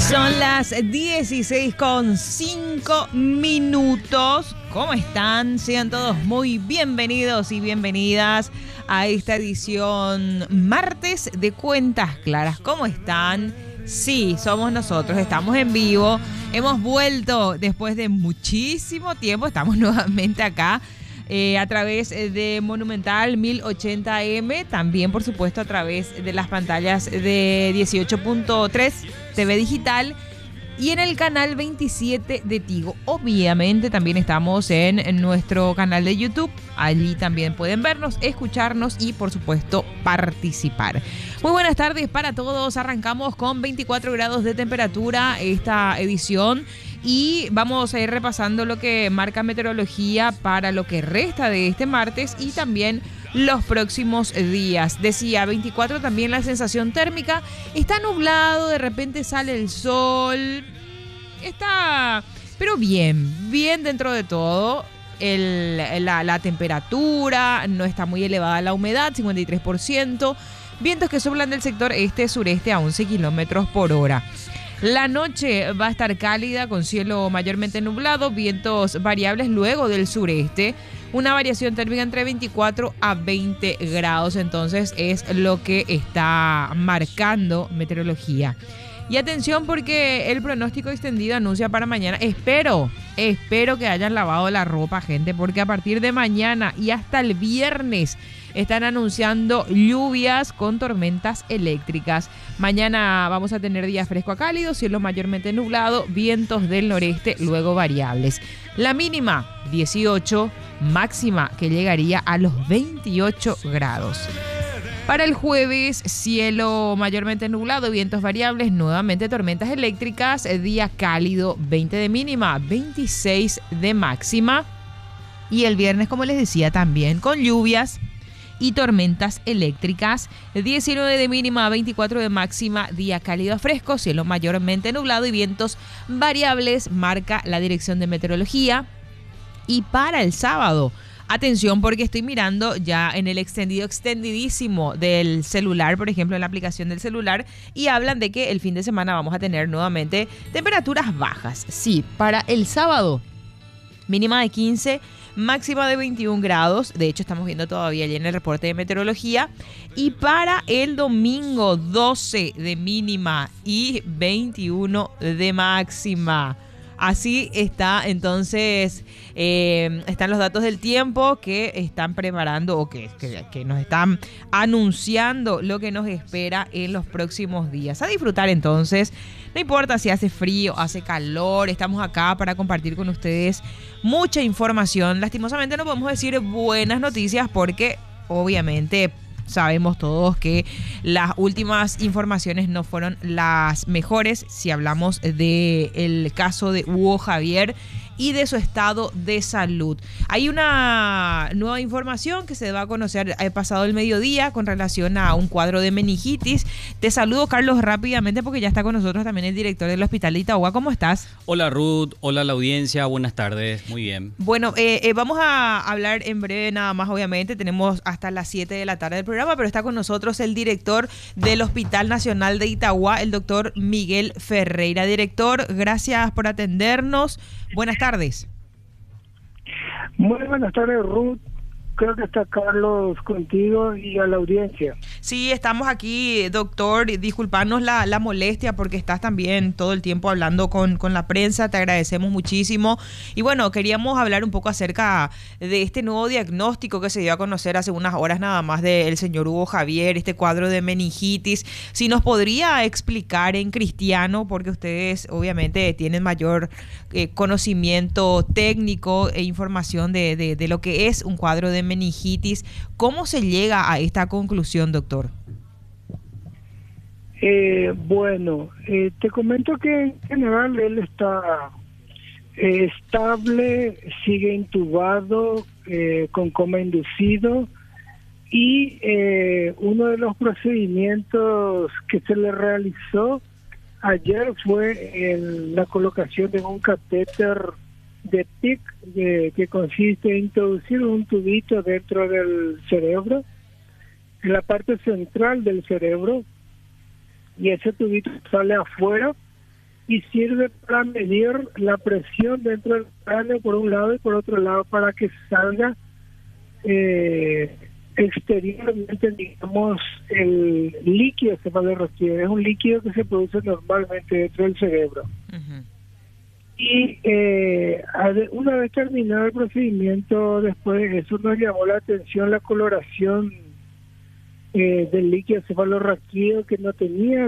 Son las 16:05. ¿Cómo están? Sean todos muy bienvenidos y bienvenidas a esta edición martes de Cuentas Claras. ¿Cómo están? Sí, somos nosotros, estamos en vivo. Hemos vuelto después de muchísimo tiempo. Estamos nuevamente acá a través de Monumental 1080M. También, por supuesto, a través de las pantallas de 18.3 TV Digital y en el canal 27 de Tigo. Obviamente también estamos en nuestro canal de YouTube. Allí también pueden vernos, escucharnos y por supuesto participar. Muy buenas tardes para todos. Arrancamos con 24 grados de temperatura esta edición y vamos a ir repasando lo que marca meteorología para lo que resta de este martes y también los próximos días. Decía 24 también la sensación térmica. Está nublado, de repente sale el sol. Está, pero bien dentro de todo. La temperatura no está muy elevada, la humedad 53%. Vientos que soplan del sector este-sureste a 11 kilómetros por hora. La noche va a estar cálida con cielo mayormente nublado, vientos variables luego del sureste. Una variación térmica entre 24 a 20 grados, entonces es lo que está marcando meteorología. Y atención porque el pronóstico extendido anuncia para mañana. Espero que hayan lavado la ropa, gente, porque a partir de mañana y hasta el viernes están anunciando lluvias con tormentas eléctricas. Mañana vamos a tener días fresco a cálido, cielo mayormente nublado, vientos del noreste, luego variables. La mínima 18, máxima que llegaría a los 28 grados. Para el jueves, cielo mayormente nublado, vientos variables, nuevamente tormentas eléctricas, día cálido, 20 de mínima, 26 de máxima. Y el viernes, como les decía, también con lluvias y tormentas eléctricas, 19 de mínima, 24 de máxima, día cálido a fresco, cielo mayormente nublado y vientos variables, marca la dirección de meteorología. Y para el sábado, atención porque estoy mirando ya en el extendidísimo del celular, por ejemplo en la aplicación del celular, y hablan de que el fin de semana vamos a tener nuevamente temperaturas bajas. Sí, para el sábado, mínima de 15, máxima de 21 grados. De hecho, estamos viendo todavía allí en el reporte de meteorología. Y para el domingo, 12 de mínima y 21 de máxima. Así está, entonces, están los datos del tiempo que están preparando o que nos están anunciando lo que nos espera en los próximos días. A disfrutar entonces, no importa si hace frío, hace calor, estamos acá para compartir con ustedes mucha información. Lastimosamente no podemos decir buenas noticias porque obviamente sabemos todos que las últimas informaciones no fueron las mejores si hablamos del caso de Hugo Javier y de su estado de salud. Hay una nueva información que se va a conocer pasado el mediodía con relación a un cuadro de meningitis. Te saludo, Carlos, rápidamente porque ya está con nosotros también el director del Hospital de Itagua. ¿Cómo estás? Hola, Ruth. Hola, la audiencia. Buenas tardes. Muy bien. Bueno, vamos a hablar en breve nada más, obviamente. Tenemos hasta las 7 de la tarde del programa, pero está con nosotros el director del Hospital Nacional de Itagua, el doctor Miguel Ferreira. Director, gracias por atendernos. Buenas tardes. Muy buenas tardes, Ruth. Creo que está Carlos contigo y a la audiencia. Sí, estamos aquí, doctor. Disculparnos la molestia porque estás también todo el tiempo hablando con la prensa. Te agradecemos muchísimo. Y bueno, queríamos hablar un poco acerca de este nuevo diagnóstico que se dio a conocer hace unas horas nada más del señor Hugo Javier, este cuadro de meningitis. Si nos podría explicar en cristiano, porque ustedes obviamente tienen mayor conocimiento técnico e información de lo que es un cuadro de meningitis. ¿Cómo se llega a esta conclusión, doctor? Te comento que en general él está estable, sigue intubado, con coma inducido, y uno de los procedimientos que se le realizó ayer fue la colocación de un catéter de PIC que consiste en introducir un tubito dentro del cerebro, en la parte central del cerebro, y ese tubito sale afuera y sirve para medir la presión dentro del cráneo por un lado y por otro lado para que salga exteriormente, digamos, el líquido cefalorraquídeo. Es un líquido que se produce normalmente dentro del cerebro. Ujú. Y una vez terminado el procedimiento, después de eso nos llamó la atención la coloración del líquido cefalorraquídeo, que no tenía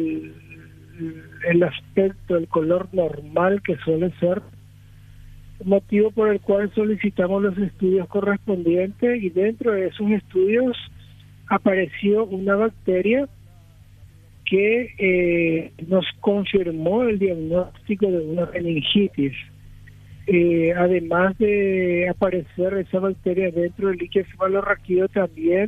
el aspecto, el color normal que suele ser, motivo por el cual solicitamos los estudios correspondientes, y dentro de esos estudios apareció una bacteria que nos confirmó el diagnóstico de una meningitis. Además de aparecer esa bacteria dentro del líquido cefalorraquídeo, también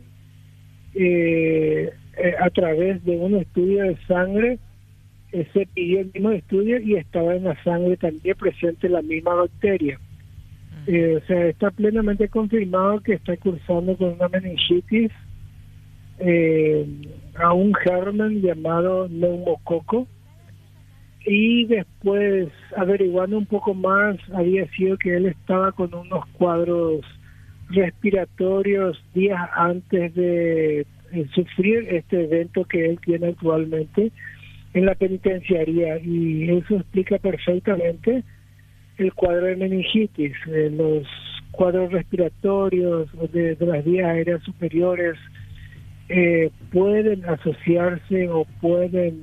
a través de un estudio de sangre se pidió el mismo estudio y estaba en la sangre también presente la misma bacteria. O sea, está plenamente confirmado que está cursando con una meningitis a un germen llamado neumococo, y después, averiguando un poco más, había sido que él estaba con unos cuadros respiratorios días antes de sufrir este evento que él tiene actualmente en la penitenciaría, y eso explica perfectamente el cuadro de meningitis. Los cuadros respiratorios de las vías aéreas superiores pueden asociarse o pueden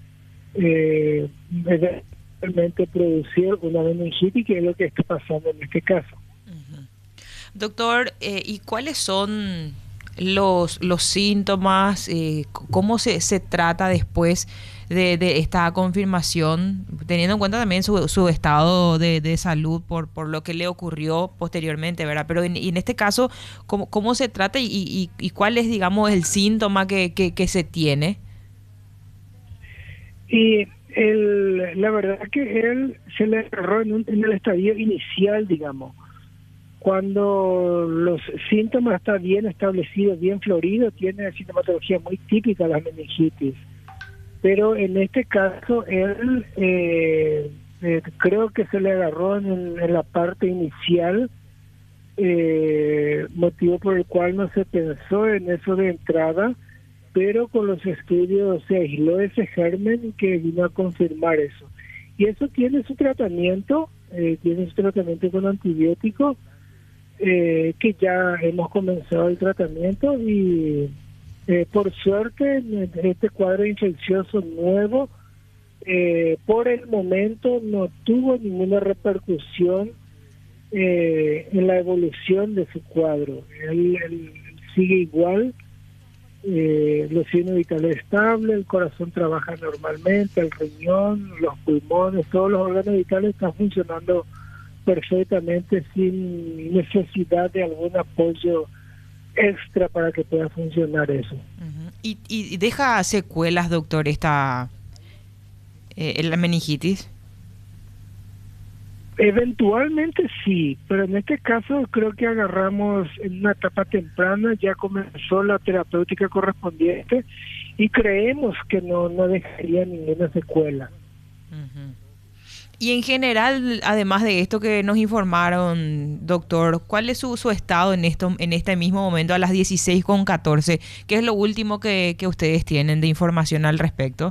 eventualmente producir una meningitis, que es lo que está pasando en este caso. Doctor, ¿y cuáles son los síntomas? ¿Cómo se trata después de esta confirmación, teniendo en cuenta también su estado de salud por lo que le ocurrió posteriormente, ¿verdad? Pero en este caso, ¿cómo se trata y cuál es, digamos, el síntoma que se tiene? Y la verdad que él se le agarró en el estadio inicial, digamos, cuando los síntomas están bien establecidos, bien floridos, tiene sintomatología muy típica de la meningitis. Pero en este caso, él creo que se le agarró en la parte inicial, motivo por el cual no se pensó en eso de entrada, pero con los estudios se aisló ese germen que vino a confirmar eso. Y eso tiene su tratamiento con antibióticos, que ya hemos comenzado el tratamiento, y por suerte este cuadro infeccioso nuevo por el momento no tuvo ninguna repercusión en la evolución de su cuadro. Él sigue igual, los signos vitales estables, el corazón trabaja normalmente, el riñón, los pulmones, todos los órganos vitales están funcionando perfectamente sin necesidad de algún apoyo extra para que pueda funcionar eso. Uh-huh. ¿Y deja secuelas, doctor, la meningitis? Eventualmente sí, pero en este caso creo que agarramos en una etapa temprana, ya comenzó la terapéutica correspondiente y creemos que no dejaría ninguna secuela. Uh-huh. Y en general, además de esto que nos informaron, doctor, ¿cuál es su estado en este mismo momento a las 16:14? ¿Qué es lo último que ustedes tienen de información al respecto?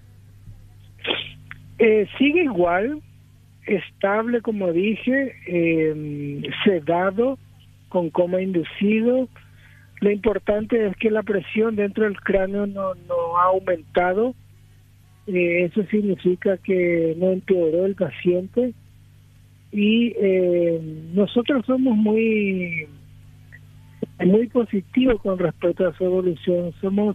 Sigue igual, estable, como dije, sedado, con coma inducido. Lo importante es que la presión dentro del cráneo no ha aumentado. Eso significa que no empeoró el paciente, y nosotros somos muy positivos con respecto a su evolución.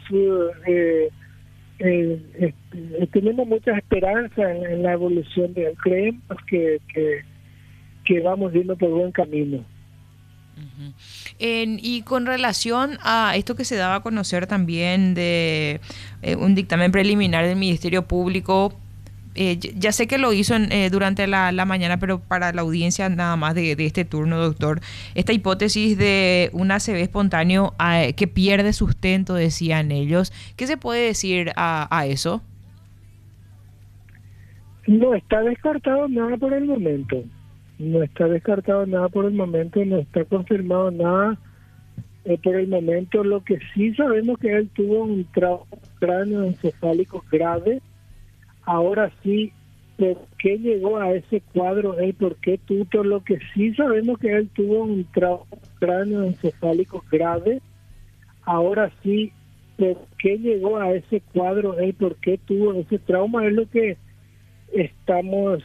Tenemos mucha esperanza en la evolución de él. Creemos que vamos yendo por buen camino. Uh-huh. Y con relación a esto que se daba a conocer también de un dictamen preliminar del Ministerio Público, ya sé que lo hizo durante la mañana, pero para la audiencia nada más de este turno, doctor, esta hipótesis de un ACV espontáneo que pierde sustento, decían ellos, ¿qué se puede decir a eso? No está descartado nada por el momento. No está descartado nada por el momento, no está confirmado nada por el momento. Lo que sí sabemos que él tuvo un trauma cráneoencefálico grave. Ahora sí, ¿por qué llegó a ese cuadro él? ¿Por qué tuvo? Lo que sí sabemos que él tuvo un trauma cráneoencefálico grave. Ahora sí, ¿por qué llegó a ese cuadro él? ¿Por qué tuvo ese trauma? Es lo que estamos